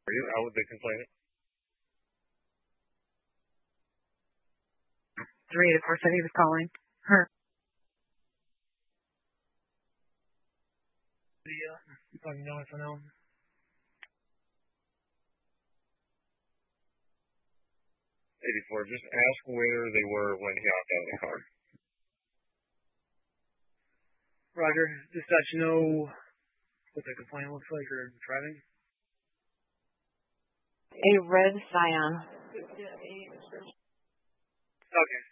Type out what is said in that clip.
How would they complain it? 384 said he was calling her. If I know if I know. 84, just ask where they were when he hopped out of the car. Roger, dispatch, you know what the complaint looks like or driving? A red Scion. Okay.